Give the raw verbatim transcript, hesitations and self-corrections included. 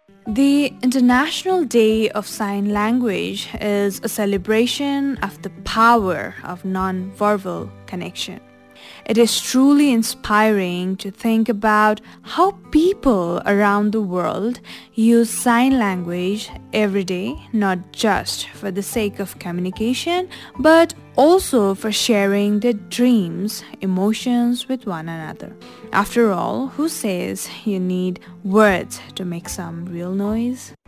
The International Day of Sign Language is a celebration of the power of non-verbal connection. It is truly inspiring to think about how people around the world use sign language every day, not just for the sake of communication, but also for sharing their dreams, emotions with one another. After all, who says you need words to make some real noise?